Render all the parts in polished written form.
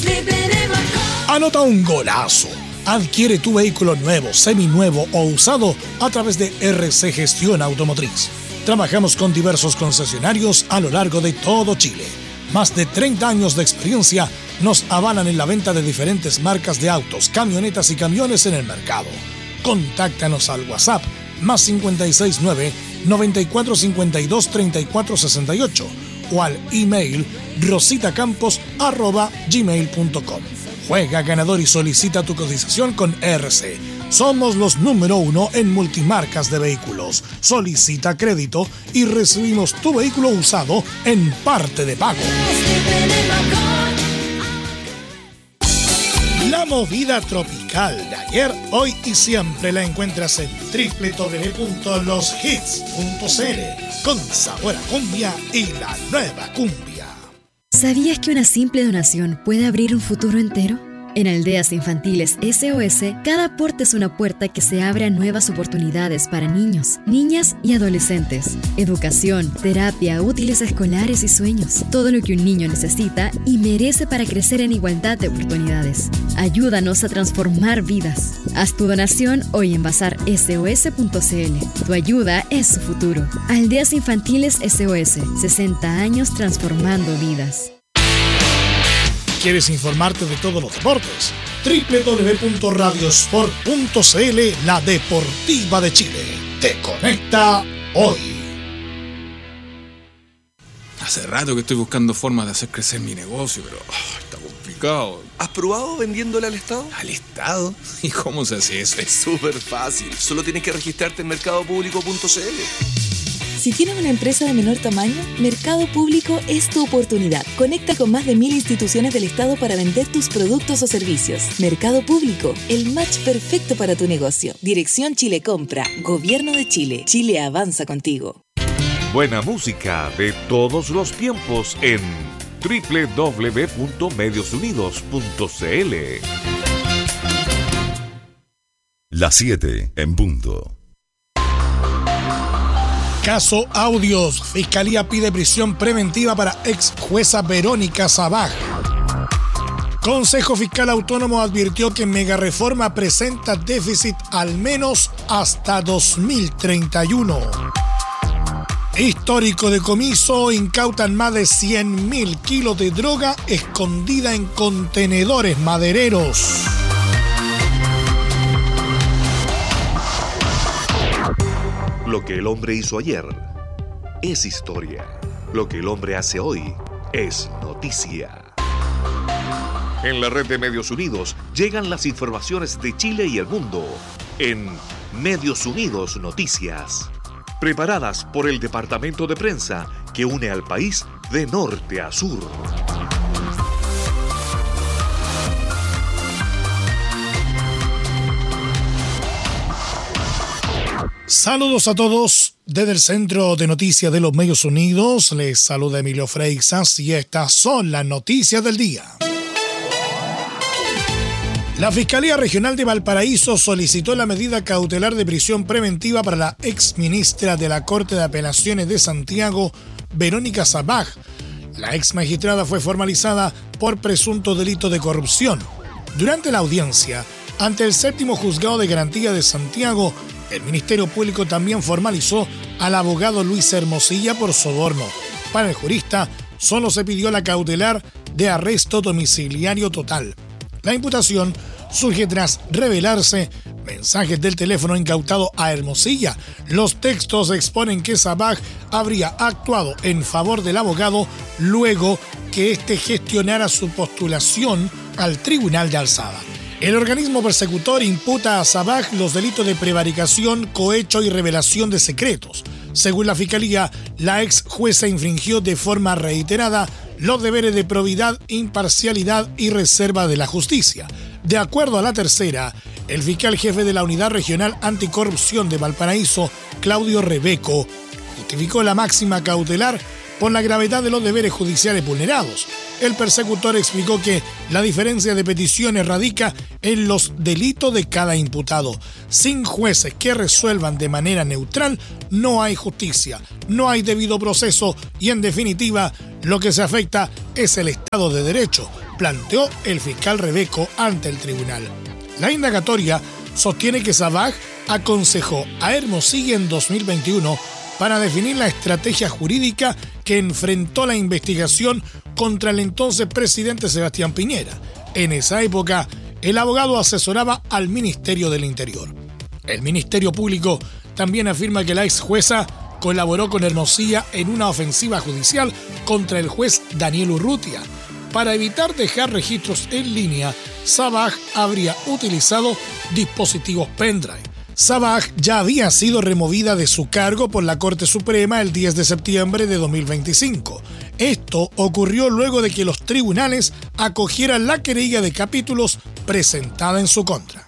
Anota un golazo. Adquiere tu vehículo nuevo, seminuevo o usado a través de RC Gestión Automotriz. Trabajamos con diversos concesionarios a lo largo de todo Chile. Más de 30 años de experiencia nos avalan en la venta de diferentes marcas de autos, camionetas y camiones en el mercado. Contáctanos al WhatsApp más 569-9452-3468 o al email rositacampos@gmail.com. Juega ganador y solicita tu cotización con RC. Somos los número 1 en multimarcas de vehículos. Solicita crédito y recibimos tu vehículo usado en parte de pago. La movida tropical de ayer, hoy y siempre la encuentras en www.loshits.cl con sabor a cumbia y la nueva cumbia. ¿Sabías que una simple donación puede abrir un futuro entero? En Aldeas Infantiles SOS, cada aporte es una puerta que se abre a nuevas oportunidades para niños, niñas y adolescentes. Educación, terapia, útiles escolares y sueños. Todo lo que un niño necesita y merece para crecer en igualdad de oportunidades. Ayúdanos a transformar vidas. Haz tu donación hoy en bazarsos.cl. Tu ayuda es su futuro. Aldeas Infantiles SOS, 60 años transformando vidas. ¿Quieres informarte de todos los deportes? www.radiosport.cl, la deportiva de Chile. Te conecta hoy. Hace rato que estoy buscando formas de hacer crecer mi negocio, pero está complicado. ¿Has probado vendiéndole al Estado? ¿Al Estado? ¿Y cómo se hace eso? Es súper fácil. Solo tienes que registrarte en mercadopublico.cl. Si tienes una empresa de menor tamaño, Mercado Público es tu oportunidad. Conecta con más de 1000 instituciones del Estado para vender tus productos o servicios. Mercado Público, el match perfecto para tu negocio. Dirección Chile Compra, Gobierno de Chile. Chile avanza contigo. Buena música de todos los tiempos en www.mediosunidos.cl. Las 7 en punto. Caso Audios. Fiscalía pide prisión preventiva para ex jueza Verónica Sabaj. Consejo Fiscal Autónomo advirtió que Megareforma presenta déficit al menos hasta 2031. Histórico decomiso, incautan más de 100.000 kilos de droga escondida en contenedores madereros. Lo que el hombre hizo ayer es historia. Lo que el hombre hace hoy es noticia. En la red de Medios Unidos llegan las informaciones de Chile y el mundo en Medios Unidos Noticias. Preparadas por el departamento de prensa que une al país de norte a sur. Saludos a todos desde el Centro de Noticias de los Medios Unidos. Les saluda Emilio Freixas y estas son las noticias del día. La Fiscalía Regional de Valparaíso solicitó la medida cautelar de prisión preventiva para la exministra de la Corte de Apelaciones de Santiago, Verónica Sabaj. La exmagistrada fue formalizada por presunto delito de corrupción. Durante la audiencia, ante el 7º Juzgado de Garantía de Santiago, el Ministerio Público también formalizó al abogado Luis Hermosilla por soborno. Para el jurista, solo se pidió la cautelar de arresto domiciliario total. La imputación surge tras revelarse mensajes del teléfono incautado a Hermosilla. Los textos exponen que Sabaj habría actuado en favor del abogado luego que éste gestionara su postulación al Tribunal de Alzada. El organismo persecutor imputa a Sabaj los delitos de prevaricación, cohecho y revelación de secretos. Según la Fiscalía, la ex jueza infringió de forma reiterada los deberes de probidad, imparcialidad y reserva de la justicia. De acuerdo a la tercera, el fiscal jefe de la Unidad Regional Anticorrupción de Valparaíso, Claudio Rebeco, justificó la máxima cautelar por la gravedad de los deberes judiciales vulnerados. El persecutor explicó que la diferencia de peticiones radica en los delitos de cada imputado. Sin jueces que resuelvan de manera neutral, no hay justicia, no hay debido proceso y, en definitiva, lo que se afecta es el Estado de Derecho. planteó el fiscal Rebeco ante el tribunal. La indagatoria sostiene que Sabaj aconsejó a Hermosilla en 2021 para definir la estrategia jurídica que enfrentó la investigación contra el entonces presidente Sebastián Piñera. En esa época, el abogado asesoraba al Ministerio del Interior. El Ministerio Público también afirma que la ex jueza colaboró con Hermosilla en una ofensiva judicial contra el juez Daniel Urrutia. Para evitar dejar registros en línea, Sabaj habría utilizado dispositivos pendrive. Sabaj ya había sido removida de su cargo por la Corte Suprema el 10 de septiembre de 2025. Esto ocurrió luego de que los tribunales acogieran la querella de capítulos presentada en su contra.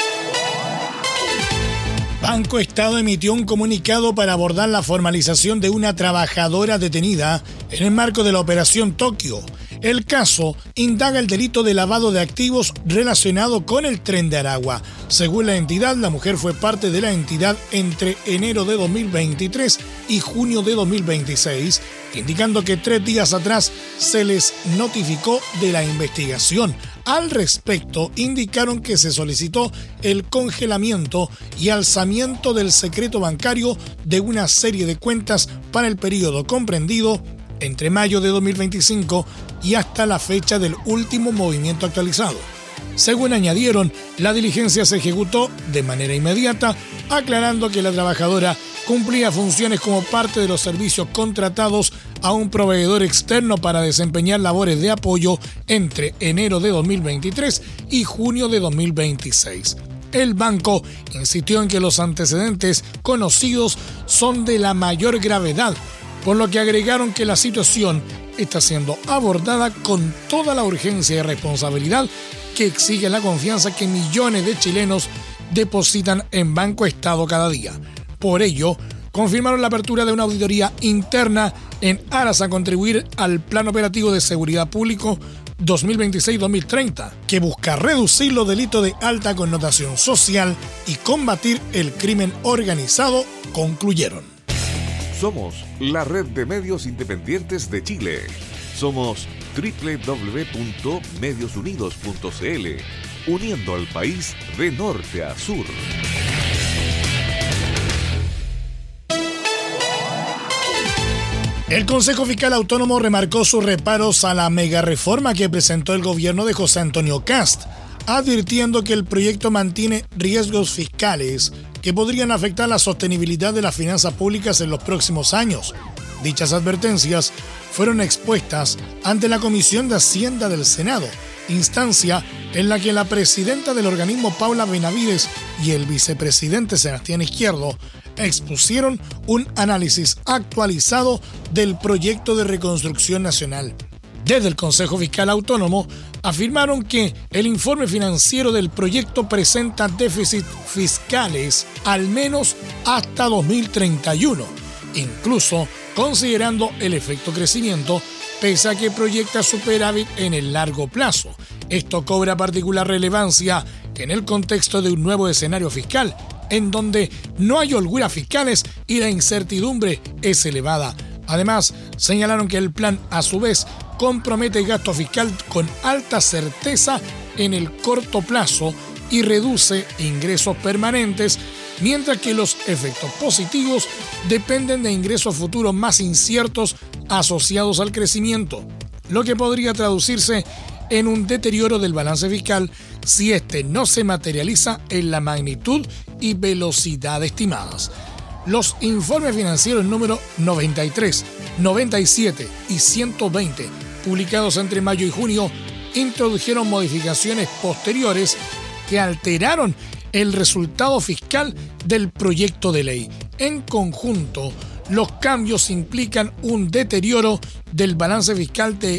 Banco Estado emitió un comunicado para abordar la formalización de una trabajadora detenida en el marco de la Operación Tokio. El caso indaga el delito de lavado de activos relacionado con el Tren de Aragua. Según la entidad, la mujer fue parte de la entidad entre enero de 2023 y junio de 2026, indicando que 3 días atrás se les notificó de la investigación. Al respecto, indicaron que se solicitó el congelamiento y alzamiento del secreto bancario de una serie de cuentas para el periodo comprendido entre mayo de 2025 y hasta la fecha del último movimiento actualizado. Según añadieron, la diligencia se ejecutó de manera inmediata, aclarando que la trabajadora cumplía funciones como parte de los servicios contratados a un proveedor externo para desempeñar labores de apoyo entre enero de 2023 y junio de 2026. El banco insistió en que los antecedentes conocidos son de la mayor gravedad, por lo que agregaron que la situación está siendo abordada con toda la urgencia y responsabilidad que exige la confianza que millones de chilenos depositan en Banco Estado cada día. Por ello, confirmaron la apertura de una auditoría interna en aras a contribuir al Plan Operativo de Seguridad Público 2026-2030, que busca reducir los delitos de alta connotación social y combatir el crimen organizado, concluyeron. Somos la red de medios independientes de Chile. Somos www.mediosunidos.cl, uniendo al país de norte a sur. El Consejo Fiscal Autónomo remarcó sus reparos a la megareforma que presentó el gobierno de José Antonio Kast, advirtiendo que el proyecto mantiene riesgos fiscales que podrían afectar la sostenibilidad de las finanzas públicas en los próximos años. Dichas advertencias fueron expuestas ante la Comisión de Hacienda del Senado, instancia en la que la presidenta del organismo, Paula Benavides, y el vicepresidente Sebastián Izquierdo expusieron un análisis actualizado del proyecto de reconstrucción nacional. Desde el Consejo Fiscal Autónomo afirmaron que el informe financiero del proyecto presenta déficits fiscales al menos hasta 2031, incluso considerando el efecto crecimiento, pese a que proyecta superávit en el largo plazo. Esto cobra particular relevancia en el contexto de un nuevo escenario fiscal, en donde no hay holguras fiscales y la incertidumbre es elevada. Además, señalaron que el plan, a su vez, compromete el gasto fiscal con alta certeza en el corto plazo y reduce ingresos permanentes, mientras que los efectos positivos dependen de ingresos futuros más inciertos asociados al crecimiento, lo que podría traducirse en un deterioro del balance fiscal si este no se materializa en la magnitud y velocidad estimadas. Los informes financieros número 93, 97 y 120, publicados entre mayo y junio, introdujeron modificaciones posteriores que alteraron el resultado fiscal del proyecto de ley. En conjunto, los cambios implican un deterioro del balance fiscal de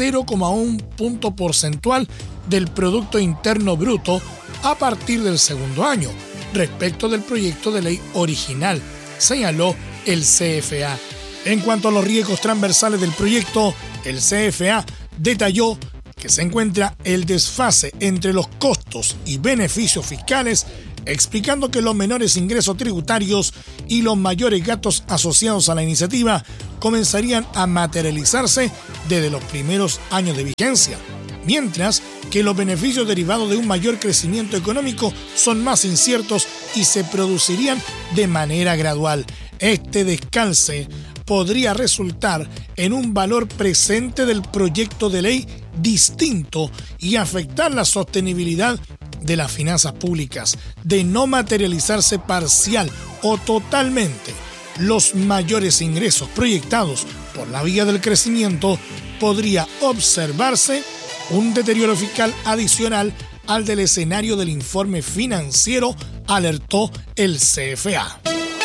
0,1 punto porcentual del Producto Interno Bruto a partir del segundo año, respecto del proyecto de ley original, señaló el CFA. En cuanto a los riesgos transversales del proyecto, el CFA detalló que se encuentra el desfase entre los costos y beneficios fiscales, explicando que los menores ingresos tributarios y los mayores gastos asociados a la iniciativa comenzarían a materializarse desde los primeros años de vigencia. mientras que los beneficios derivados de un mayor crecimiento económico son más inciertos y se producirían de manera gradual. Este descalce podría resultar en un valor presente del proyecto de ley distinto y afectar la sostenibilidad de las finanzas públicas. De no materializarse parcial o totalmente los mayores ingresos proyectados por la vía del crecimiento, podría observarse un deterioro fiscal adicional al del escenario del informe financiero, alertó el CFA.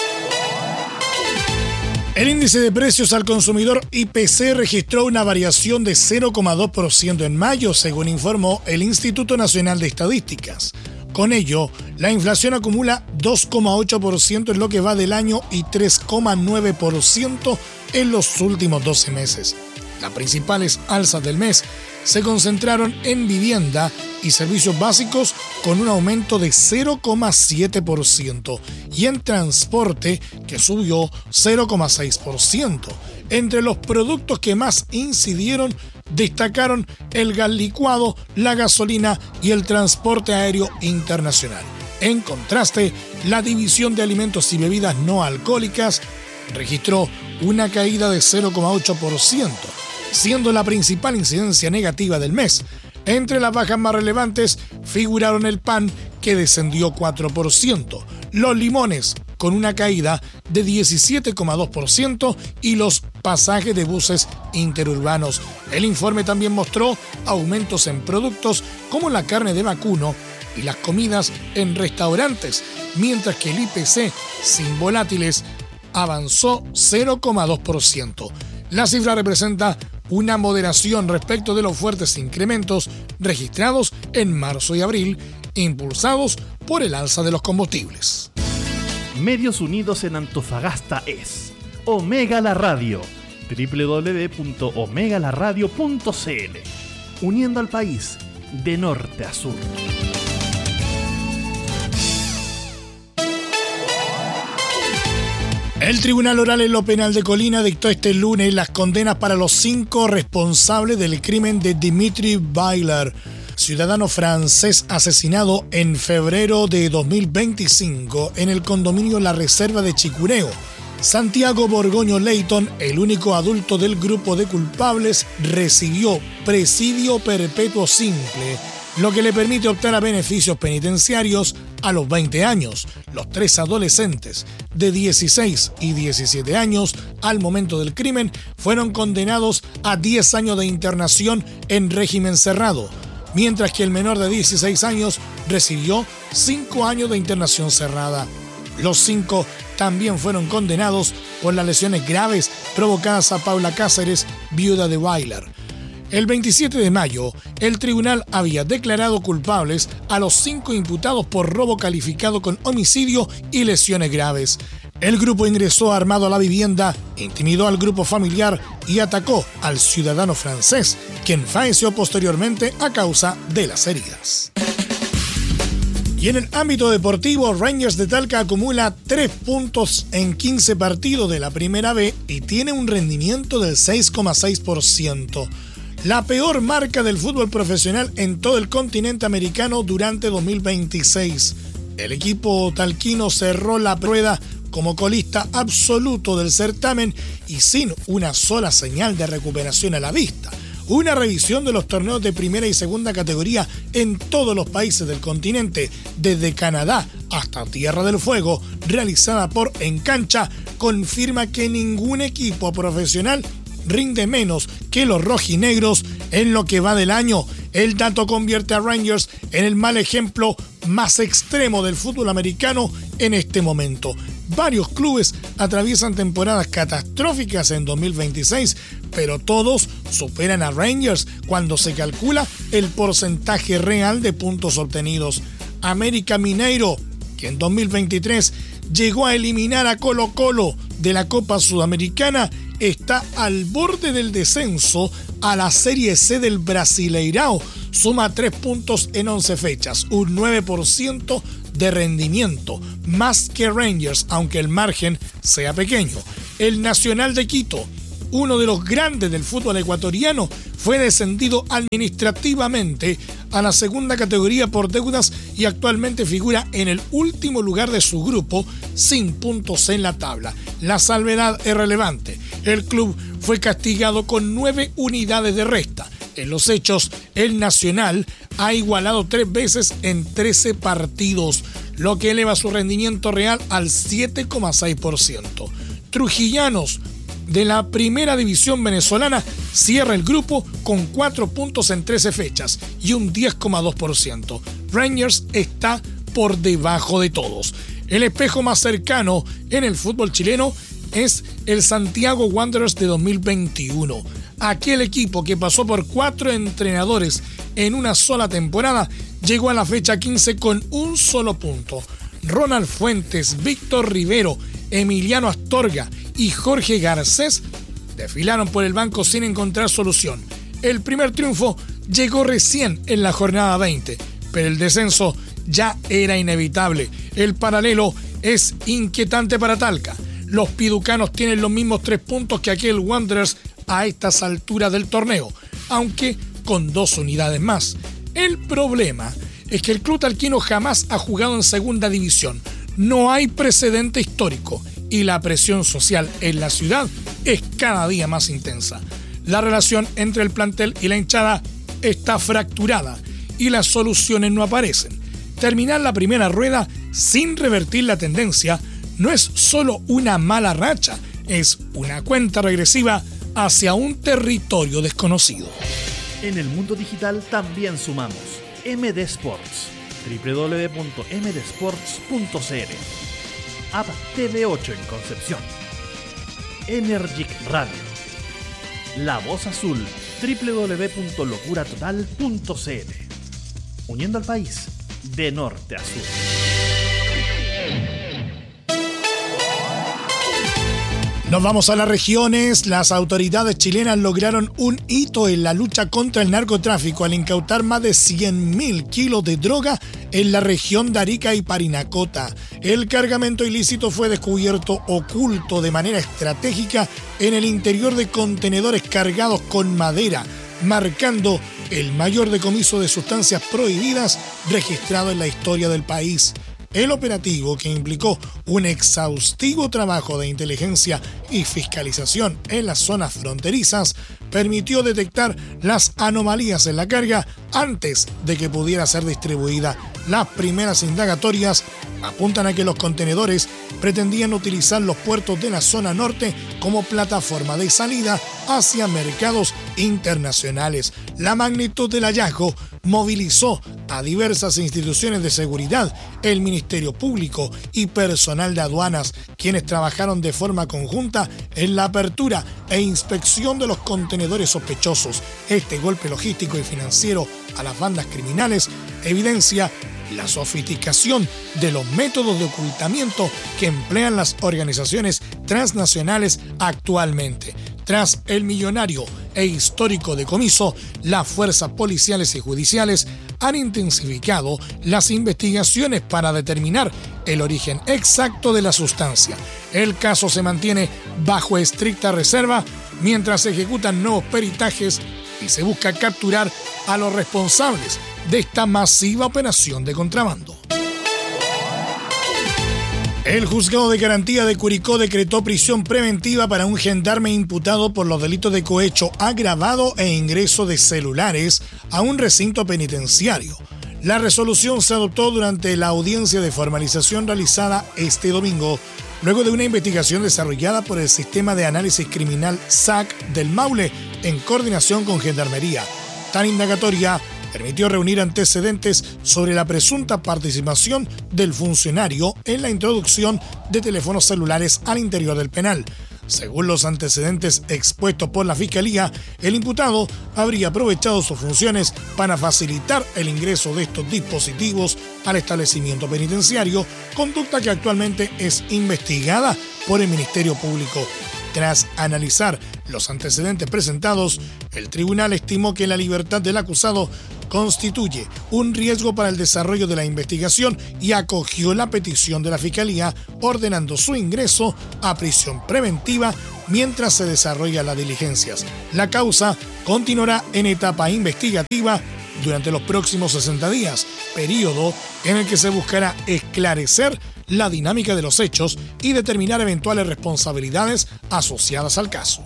El índice de precios al consumidor IPC registró una variación de 0,2% en mayo, según informó el Instituto Nacional de Estadísticas. Con ello, la inflación acumula 2,8% en lo que va del año y 3,9% en los últimos 12 meses. Las principales alzas del mes se concentraron en vivienda y servicios básicos con un aumento de 0,7% y en transporte, que subió 0,6%. Entre los productos que más incidieron destacaron el gas licuado, la gasolina y el transporte aéreo internacional. En contraste, la división de alimentos y bebidas no alcohólicas registró una caída de 0,8%, siendo la principal incidencia negativa del mes. Entre las bajas más relevantes figuraron el pan, que descendió 4%, los limones, con una caída de 17,2%, y los pasajes de buses interurbanos. El informe también mostró aumentos en productos como la carne de vacuno y las comidas en restaurantes, mientras que el IPC sin volátiles avanzó 0,2%. La cifra representa una moderación respecto de los fuertes incrementos registrados en marzo y abril, impulsados por el alza de los combustibles. Medios Unidos en Antofagasta es Omega La Radio, www.omegalaradio.cl, uniendo al país de norte a sur. El Tribunal Oral en lo Penal de Colina dictó este lunes las condenas para los 5 responsables del crimen de Dimitri Bailar, ciudadano francés asesinado en febrero de 2025 en el condominio La Reserva de Chicureo. Santiago Borgoño Leighton, el único adulto del grupo de culpables, recibió presidio perpetuo simple, lo que le permite optar a beneficios penitenciarios a los 20 años. Los 3 adolescentes de 16 y 17 años al momento del crimen fueron condenados a 10 años de internación en régimen cerrado, mientras que el menor de 16 años recibió 5 años de internación cerrada. Los 5 también fueron condenados por las lesiones graves provocadas a Paula Cáceres, viuda de Bailar. El 27 de mayo, el tribunal había declarado culpables a los 5 imputados por robo calificado con homicidio y lesiones graves. El grupo ingresó armado a la vivienda, intimidó al grupo familiar y atacó al ciudadano francés, quien falleció posteriormente a causa de las heridas. Y en el ámbito deportivo, Rangers de Talca acumula 3 puntos en 15 partidos de la Primera B y tiene un rendimiento del 6,6%. La peor marca del fútbol profesional en todo el continente americano durante 2026. El equipo talquino cerró la prueba como colista absoluto del certamen y sin una sola señal de recuperación a la vista. Una revisión de los torneos de primera y segunda categoría en todos los países del continente, desde Canadá hasta Tierra del Fuego, realizada por Encancha, confirma que ningún equipo profesional rinde menos que los rojinegros en lo que va del año. El dato convierte a Rangers en el mal ejemplo más extremo del fútbol americano en este momento. Varios clubes atraviesan temporadas catastróficas en 2026, pero todos superan a Rangers cuando se calcula el porcentaje real de puntos obtenidos. América Mineiro, que en 2023 llegó a eliminar a Colo-Colo de la Copa Sudamericana, está al borde del descenso a la Serie C del Brasileirao. Suma 3 puntos en 11 fechas, un 9% de rendimiento, más que Rangers, aunque el margen sea pequeño. El Nacional de Quito, uno de los grandes del fútbol ecuatoriano, fue descendido administrativamente a la segunda categoría por deudas y actualmente figura en el último lugar de su grupo, sin puntos en la tabla. La salvedad es relevante. El club fue castigado con 9 unidades de resta. En los hechos, el Nacional ha igualado 3 veces en 13 partidos, lo que eleva su rendimiento real al 7,6%. Trujillanos de la primera división venezolana cierra el grupo con 4 puntos en 13 fechas y un 10,2%. Rangers está por debajo de todos. El espejo más cercano en el fútbol chileno es el Santiago Wanderers de 2021. Aquel equipo que pasó por 4 entrenadores en una sola temporada llegó a la fecha 15 con un solo punto. Ronald Fuentes, Víctor Rivero, Emiliano Astorga y Jorge Garcés desfilaron por el banco sin encontrar solución. El primer triunfo llegó recién en la jornada 20, pero el descenso ya era inevitable. El paralelo es inquietante para Talca. Los piducanos tienen los mismos 3 puntos que aquel Wanderers a estas alturas del torneo, aunque con 2 unidades más. El problema es que el club talquino jamás ha jugado en segunda división. No hay precedente histórico y la presión social en la ciudad es cada día más intensa. La relación entre el plantel y la hinchada está fracturada y las soluciones no aparecen. Terminar la primera rueda sin revertir la tendencia no es solo una mala racha, es una cuenta regresiva hacia un territorio desconocido. En el mundo digital también sumamos MD Sports, www.mdsports.cl, App TV8 en Concepción, Energic Radio, La Voz Azul, www.locuratotal.cl, uniendo al país de norte a sur. Nos vamos a las regiones. Las autoridades chilenas lograron un hito en la lucha contra el narcotráfico al incautar más de 100.000 kilos de droga en la región de Arica y Parinacota. El cargamento ilícito fue descubierto oculto de manera estratégica en el interior de contenedores cargados con madera, marcando el mayor decomiso de sustancias prohibidas registrado en la historia del país. El operativo, que implicó un exhaustivo trabajo de inteligencia y fiscalización en las zonas fronterizas, permitió detectar las anomalías en la carga antes de que pudiera ser distribuida. Las primeras indagatorias apuntan a que los contenedores pretendían utilizar los puertos de la zona norte como plataforma de salida hacia mercados internacionales. La magnitud del hallazgo movilizó a diversas instituciones de seguridad, el Ministerio Público y personal de aduanas, quienes trabajaron de forma conjunta en la apertura e inspección de los contenedores sospechosos. Este golpe logístico y financiero a las bandas criminales evidencia la sofisticación de los métodos de ocultamiento que emplean las organizaciones transnacionales actualmente. Tras el millonario e histórico decomiso, las fuerzas policiales y judiciales han intensificado las investigaciones para determinar el origen exacto de la sustancia. El caso se mantiene bajo estricta reserva mientras se ejecutan nuevos peritajes y se busca capturar a los responsables de esta masiva operación de contrabando. El juzgado de garantía de Curicó decretó prisión preventiva para un gendarme imputado por los delitos de cohecho agravado e ingreso de celulares a un recinto penitenciario. La resolución se adoptó durante la audiencia de formalización realizada este domingo, luego de una investigación desarrollada por el Sistema de Análisis Criminal SAC del Maule en coordinación con Gendarmería. Tal indagatoria permitió reunir antecedentes sobre la presunta participación del funcionario en la introducción de teléfonos celulares al interior del penal. Según los antecedentes expuestos por la Fiscalía, el imputado habría aprovechado sus funciones para facilitar el ingreso de estos dispositivos al establecimiento penitenciario, conducta que actualmente es investigada por el Ministerio Público. Tras analizar los antecedentes presentados, el tribunal estimó que la libertad del acusado constituye un riesgo para el desarrollo de la investigación y acogió la petición de la Fiscalía ordenando su ingreso a prisión preventiva mientras se desarrollan las diligencias. La causa continuará en etapa investigativa durante los próximos 60 días, periodo en el que se buscará esclarecer la dinámica de los hechos y determinar eventuales responsabilidades asociadas al caso.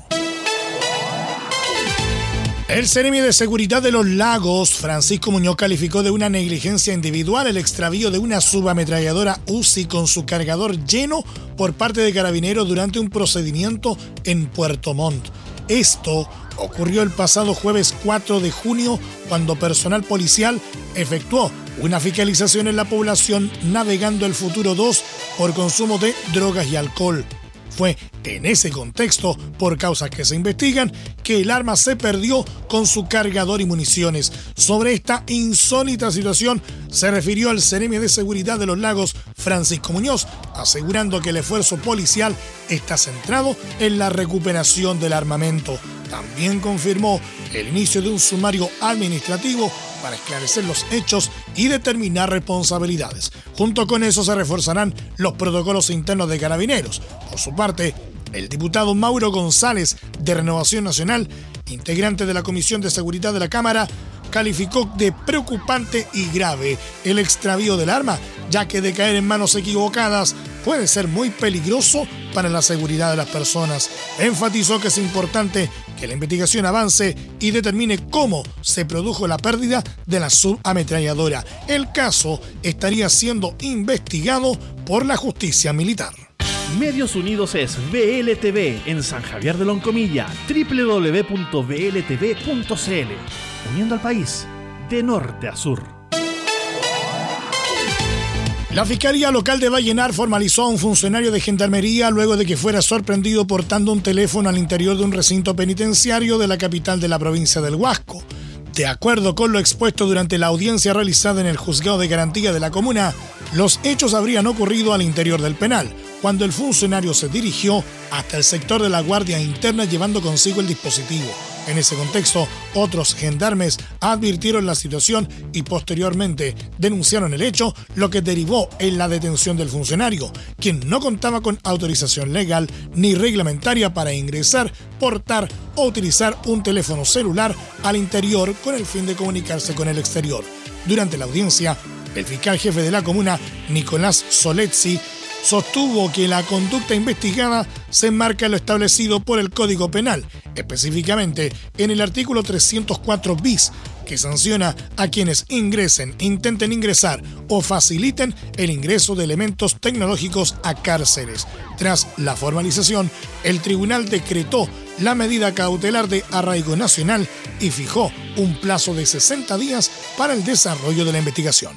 El Seremi de Seguridad de los Lagos, Francisco Muñoz, calificó de una negligencia individual el extravío de una subametralladora UCI con su cargador lleno por parte de Carabineros durante un procedimiento en Puerto Montt. Esto ocurrió el pasado jueves 4 de junio cuando personal policial efectuó una fiscalización en la población navegando el Futuro 2 por consumo de drogas y alcohol. Fue en ese contexto, por causas que se investigan, que el arma se perdió con su cargador y municiones. Sobre esta insólita situación se refirió el Seremi de Seguridad de los Lagos, Francisco Muñoz, asegurando que el esfuerzo policial está centrado en la recuperación del armamento. También confirmó el inicio de un sumario administrativo para esclarecer los hechos y determinar responsabilidades. Junto con eso se reforzarán los protocolos internos de Carabineros. Por su parte, el diputado Mauro González, de Renovación Nacional, integrante de la Comisión de Seguridad de la Cámara, calificó de preocupante y grave el extravío del arma, ya que de caer en manos equivocadas puede ser muy peligroso para la seguridad de las personas. Enfatizó que es importante que la investigación avance y determine cómo se produjo la pérdida de la subametralladora. El caso estaría siendo investigado por la justicia militar. Medios Unidos es VLTV en San Javier de Loncomilla, www.vltv.cl, uniendo al país de norte a sur. La Fiscalía Local de Vallenar formalizó a un funcionario de Gendarmería luego de que fuera sorprendido portando un teléfono al interior de un recinto penitenciario de la capital de la provincia del Huasco. De acuerdo con lo expuesto durante la audiencia realizada en el Juzgado de Garantía de la comuna, los hechos habrían ocurrido al interior del penal, cuando el funcionario se dirigió hasta el sector de la Guardia Interna llevando consigo el dispositivo. En ese contexto, otros gendarmes advirtieron la situación y posteriormente denunciaron el hecho, lo que derivó en la detención del funcionario, quien no contaba con autorización legal ni reglamentaria para ingresar, portar o utilizar un teléfono celular al interior con el fin de comunicarse con el exterior. Durante la audiencia, el fiscal jefe de la comuna, Nicolás Solezzi, sostuvo que la conducta investigada se enmarca en lo establecido por el Código Penal, específicamente en el artículo 304 bis, que sanciona a quienes ingresen, intenten ingresar o faciliten el ingreso de elementos tecnológicos a cárceles. Tras la formalización, el tribunal decretó la medida cautelar de arraigo nacional y fijó un plazo de 60 días para el desarrollo de la investigación.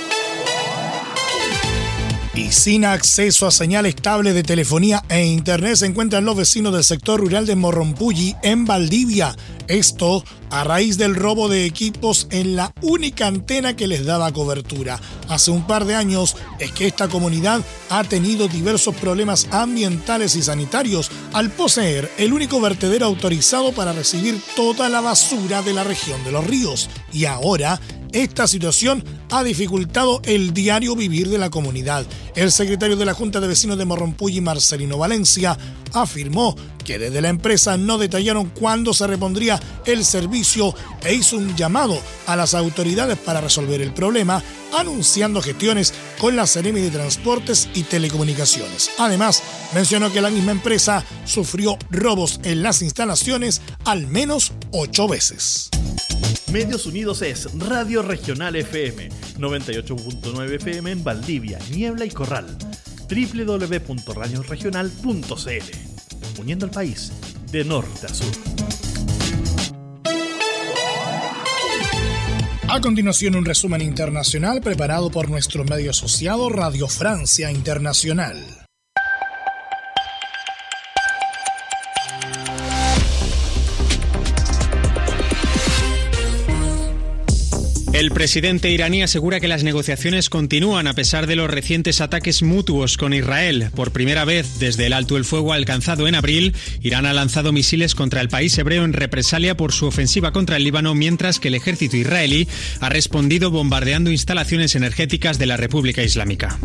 Y sin acceso a señal estable de telefonía e internet se encuentran los vecinos del sector rural de Morrompulli, en Valdivia. Esto a raíz del robo de equipos en la única antena que les daba cobertura. Hace un par de años es que esta comunidad ha tenido diversos problemas ambientales y sanitarios al poseer el único vertedero autorizado para recibir toda la basura de la región de los ríos. Y ahora esta situación ha dificultado el diario vivir de la comunidad. El secretario de la Junta de Vecinos de Morrompulli, Marcelino Valencia, afirmó que desde la empresa no detallaron cuándo se repondría el servicio e hizo un llamado a las autoridades para resolver el problema, anunciando gestiones con la Seremi de Transportes y Telecomunicaciones. Además, mencionó que la misma empresa sufrió robos en las instalaciones al menos 8 veces. Medios Unidos es Radio Regional FM, 98.9 FM en Valdivia, Niebla y Corral, www.radioregional.cl, uniendo al país de norte a sur. A continuación, un resumen internacional preparado por nuestro medio asociado Radio Francia Internacional. El presidente iraní asegura que las negociaciones continúan a pesar de los recientes ataques mutuos con Israel. Por primera vez desde el alto el fuego alcanzado en abril, Irán ha lanzado misiles contra el país hebreo en represalia por su ofensiva contra el Líbano, mientras que el ejército israelí ha respondido bombardeando instalaciones energéticas de la República Islámica.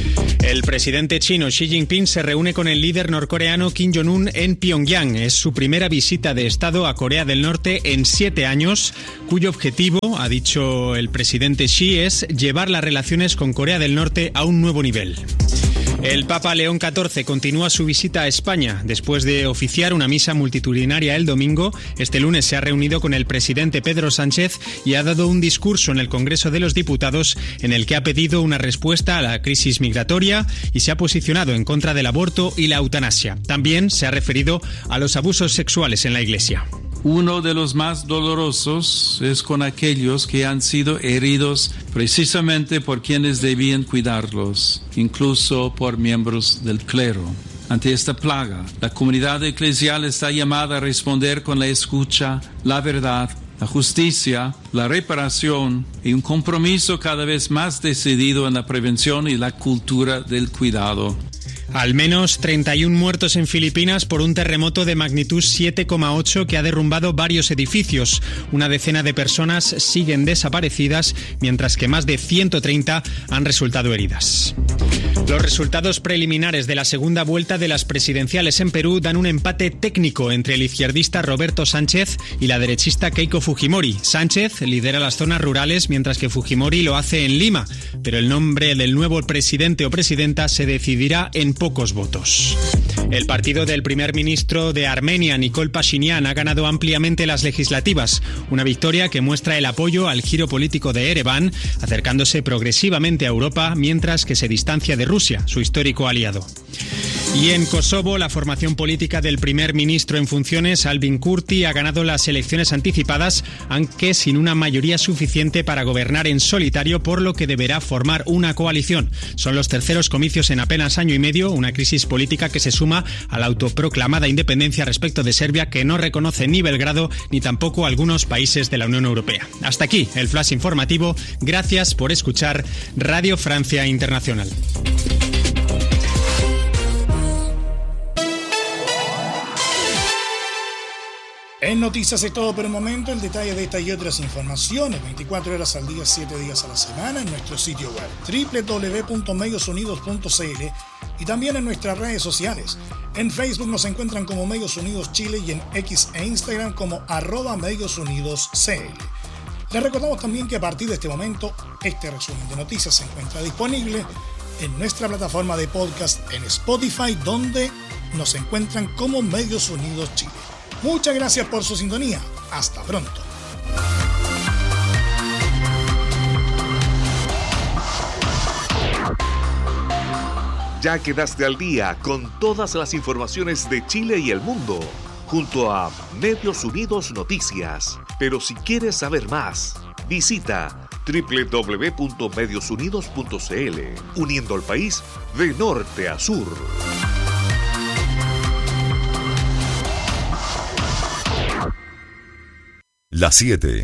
El presidente chino Xi Jinping se reúne con el líder norcoreano Kim Jong-un en Pyongyang. Es su primera visita de Estado a Corea del Norte en 7 años, cuyo objetivo, ha dicho el presidente Xi, es llevar las relaciones con Corea del Norte a un nuevo nivel. El Papa León XIV continúa su visita a España. Después de oficiar una misa multitudinaria el domingo, este lunes se ha reunido con el presidente Pedro Sánchez y ha dado un discurso en el Congreso de los Diputados en el que ha pedido una respuesta a la crisis migratoria y se ha posicionado en contra del aborto y la eutanasia. También se ha referido a los abusos sexuales en la Iglesia. Uno de los más dolorosos es con aquellos que han sido heridos precisamente por quienes debían cuidarlos, incluso por miembros del clero. Ante esta plaga, la comunidad eclesial está llamada a responder con la escucha, la verdad, la justicia, la reparación y un compromiso cada vez más decidido en la prevención y la cultura del cuidado. Al menos 31 muertos en Filipinas por un terremoto de magnitud 7,8 que ha derrumbado varios edificios. Una decena de personas siguen desaparecidas, mientras que más de 130 han resultado heridas. Los resultados preliminares de la segunda vuelta de las presidenciales en Perú dan un empate técnico entre el izquierdista Roberto Sánchez y la derechista Keiko Fujimori. Sánchez lidera las zonas rurales, mientras que Fujimori lo hace en Lima, pero el nombre del nuevo presidente o presidenta se decidirá en pocos votos. El partido del primer ministro de Armenia, Nikol Pashinyan, ha ganado ampliamente las legislativas, una victoria que muestra el apoyo al giro político de Ereván, acercándose progresivamente a Europa, mientras que se distancia de Rusia, su histórico aliado. Y en Kosovo, la formación política del primer ministro en funciones, Albin Kurti, ha ganado las elecciones anticipadas, aunque sin una mayoría suficiente para gobernar en solitario, por lo que deberá formar una coalición. Son los terceros comicios en apenas año y medio, una crisis política que se suma a la autoproclamada independencia respecto de Serbia, que no reconoce ni Belgrado ni tampoco algunos países de la Unión Europea. Hasta aquí el flash informativo. Gracias por escuchar Radio Francia Internacional. En Noticias es todo por el momento. El detalle de esta y otras informaciones 24 horas al día, 7 días a la semana en nuestro sitio web www.mediosunidos.cl y también en nuestras redes sociales. En Facebook nos encuentran como Medios Unidos Chile y en X e Instagram como @MediosUnidosCL. Les recordamos también que a partir de este momento, este resumen de noticias se encuentra disponible en nuestra plataforma de podcast en Spotify, donde nos encuentran como Medios Unidos Chile. Muchas gracias por su sintonía. Hasta pronto. Ya quedaste al día con todas las informaciones de Chile y el mundo, junto a Medios Unidos Noticias. Pero si quieres saber más, visita www.mediosunidos.cl, uniendo al país de norte a sur. Las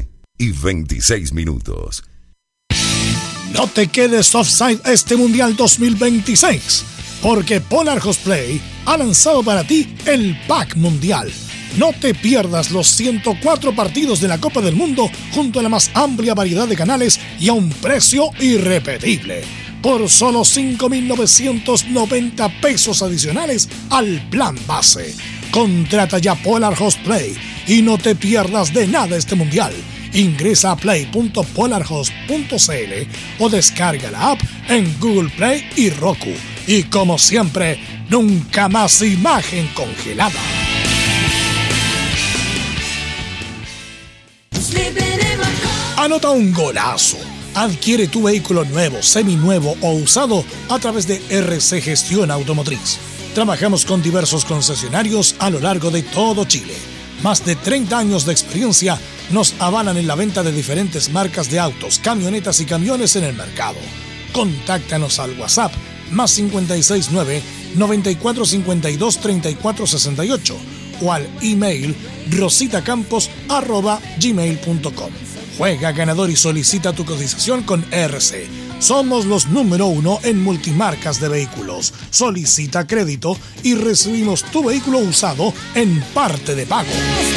7:26. No te quedes offside este Mundial 2026, porque Polar Host Play ha lanzado para ti el Pack Mundial. No te pierdas los 104 partidos de la Copa del Mundo junto a la más amplia variedad de canales y a un precio irrepetible. Por solo 5.990 pesos adicionales al plan base. Contrata ya Polar Host Play y no te pierdas de nada este Mundial. Ingresa a play.polarhost.cl o descarga la app en Google Play y Roku. Y como siempre, nunca más imagen congelada. Anota un golazo. Adquiere tu vehículo nuevo, seminuevo o usado a través de RC Gestión Automotriz. Trabajamos con diversos concesionarios a lo largo de todo Chile. Más de 30 años de experiencia nos avalan en la venta de diferentes marcas de autos, camionetas y camiones en el mercado. Contáctanos al WhatsApp más 569 9452 3468 o al email rositacampos@gmail.com. Juega ganador y solicita tu cotización con RC. Somos los número 1 en multimarcas de vehículos. Solicita crédito y recibimos tu vehículo usado en parte de pago.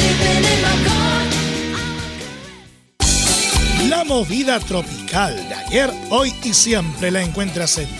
La movida tropical de ayer, hoy y siempre la encuentras en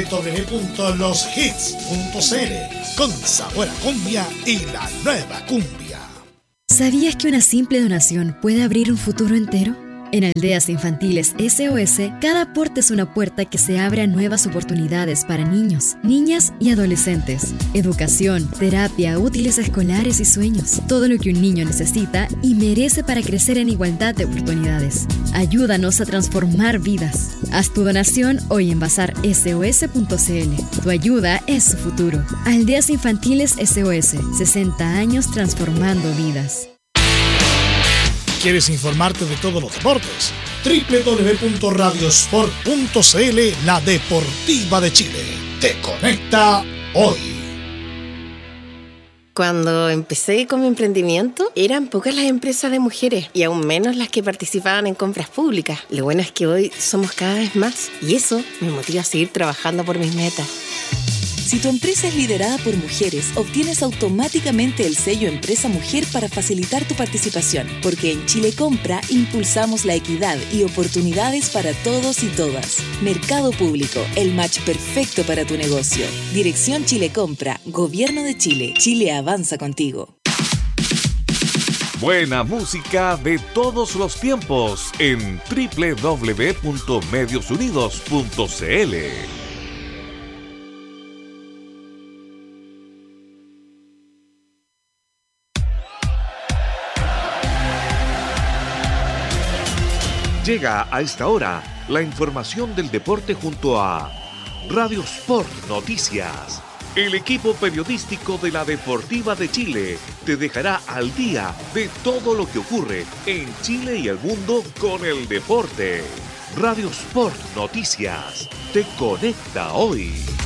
www.loshits.cl con sabor a cumbia y la nueva cumbia. ¿Sabías que una simple donación puede abrir un futuro entero? En Aldeas Infantiles SOS, cada aporte es una puerta que se abre a nuevas oportunidades para niños, niñas y adolescentes. Educación, terapia, útiles escolares y sueños. Todo lo que un niño necesita y merece para crecer en igualdad de oportunidades. Ayúdanos a transformar vidas. Haz tu donación hoy en bazarsos.cl. Tu ayuda es su futuro. Aldeas Infantiles SOS, 60 años transformando vidas. ¿Quieres informarte de todos los deportes? www.radiosport.cl, la deportiva de Chile. Te conecta hoy. Cuando empecé con mi emprendimiento, eran pocas las empresas de mujeres y aún menos las que participaban en compras públicas. Lo bueno es que hoy somos cada vez más y eso me motiva a seguir trabajando por mis metas. Si tu empresa es liderada por mujeres, obtienes automáticamente el sello Empresa Mujer para facilitar tu participación, porque en Chile Compra impulsamos la equidad y oportunidades para todos y todas. Mercado Público, el match perfecto para tu negocio. Dirección Chile Compra, Gobierno de Chile. Chile avanza contigo. Buena música de todos los tiempos en www.mediosunidos.cl. Llega a esta hora la información del deporte junto a Radio Sport Noticias. El equipo periodístico de la Deportiva de Chile te dejará al día de todo lo que ocurre en Chile y el mundo con el deporte. Radio Sport Noticias te conecta hoy.